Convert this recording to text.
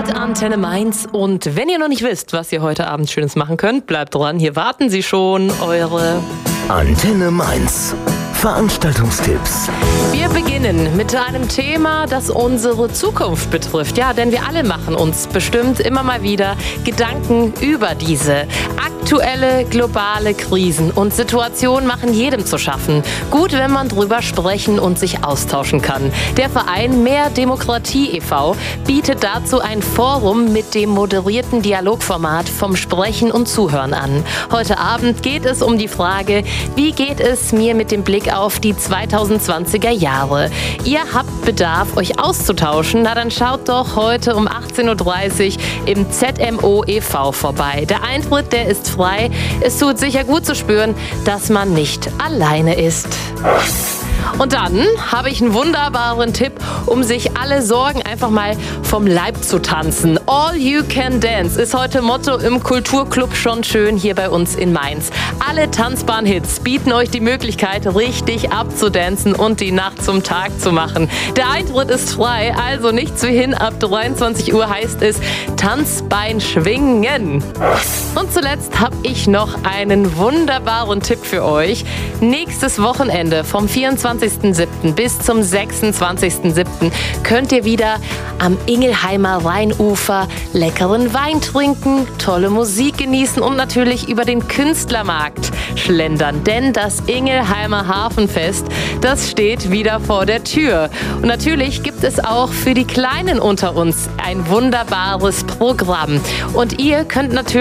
hört Antenne Mainz und wenn ihr noch nicht wisst, was ihr heute Abend Schönes machen könnt, bleibt dran, hier warten sie schon, eure Antenne Mainz. Veranstaltungstipps. Wir beginnen mit einem Thema, das unsere Zukunft betrifft. Ja, denn wir alle machen uns bestimmt immer mal wieder Gedanken über diese aktuelle globale Krisen und Situationen machen jedem zu schaffen. Gut, wenn man drüber sprechen und sich austauschen kann. Der Verein Mehr Demokratie e.V. bietet dazu ein Forum mit dem moderierten Dialogformat vom Sprechen und Zuhören an. Heute Abend geht es um die Frage, wie geht es mir mit dem Blick auf die 2020er Jahre. Ihr habt Bedarf, euch auszutauschen? Na dann schaut doch heute um 18.30 Uhr im ZMO e.V. vorbei. Der Eintritt, der ist frei. Es tut sicher gut zu spüren, dass man nicht alleine ist. Und dann habe ich einen wunderbaren Tipp, um sich alle Sorgen einfach mal vom Leib zu tanzen. All You Can Dance ist heute Motto im Kulturclub Schon Schön hier bei uns in Mainz. Alle tanzbaren Hits bieten euch die Möglichkeit, richtig abzudancen und die Nacht zum Tag zu machen. Der Eintritt ist frei, also nichts wie hin. Ab 23 Uhr heißt es Tanzbein schwingen. Und zuletzt habe ich noch einen wunderbaren Tipp für euch. Nächstes Wochenende vom 24. bis zum 26.07. könnt ihr wieder am Ingelheimer Rheinufer leckeren Wein trinken, tolle Musik genießen und natürlich über den Künstlermarkt schlendern. Denn das Ingelheimer Hafenfest, das steht wieder vor der Tür. Und natürlich gibt es auch für die Kleinen unter uns ein wunderbares Programm. Und ihr könnt natürlich